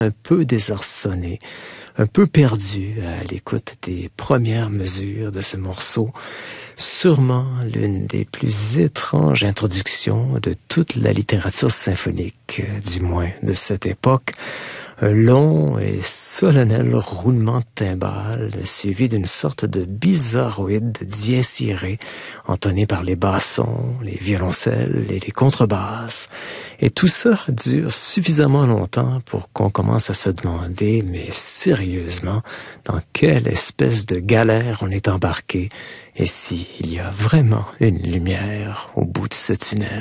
un peu désarçonné, un peu perdu à l'écoute des premières mesures de ce morceau, sûrement l'une des plus étranges introductions de toute la littérature symphonique, du moins de cette époque. Un long et solennel roulement de timbales, suivi d'une sorte de bizarroïde dièse ciré, entonné par les bassons, les violoncelles et les contrebasses. Et tout ça dure suffisamment longtemps pour qu'on commence à se demander, mais sérieusement, dans quelle espèce de galère on est embarqué, et s'il y a vraiment une lumière au bout de ce tunnel.